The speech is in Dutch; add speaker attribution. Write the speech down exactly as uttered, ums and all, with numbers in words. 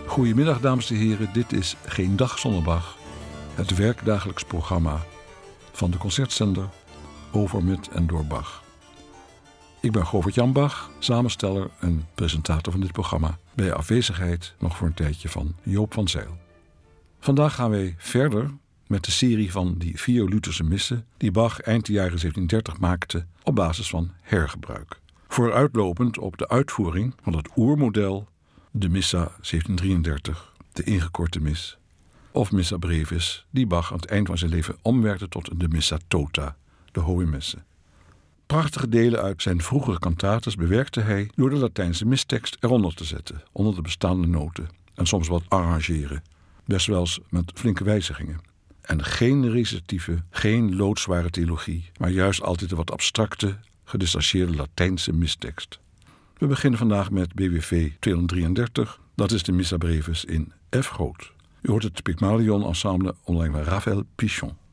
Speaker 1: Goedemiddag dames en heren, dit is Geen Dag Zonder Bach. Het werkdagelijks programma van de concertzender over, met en door Bach. Ik ben Govert-Jan Bach, samensteller en presentator van dit programma. Bij afwezigheid nog voor een tijdje van Joop van Zijl. Vandaag gaan wij verder met de serie van die vier Lutherse missen die Bach eind de jaren zeventiendertig maakte op basis van hergebruik. Vooruitlopend op de uitvoering van het oermodel, de Missa zeventienhonderddrieëndertig, de ingekorte mis, of Missa Brevis, die Bach aan het eind van zijn leven omwerkte tot de Missa Tota, de Hohe Messe. Prachtige delen uit zijn vroegere cantates bewerkte hij door de Latijnse mistekst eronder te zetten, onder de bestaande noten, en soms wat arrangeren, best wel eens met flinke wijzigingen. En geen recitatieve, geen loodzware theologie, maar juist altijd een wat abstracte, gedistanceerde Latijnse mistekst. We beginnen vandaag met B W V tweehonderddrieëndertig, dat is de Missa Brevis in F groot. U hoort het Pygmalion Ensemble onder leiding van Raphaël Pichon.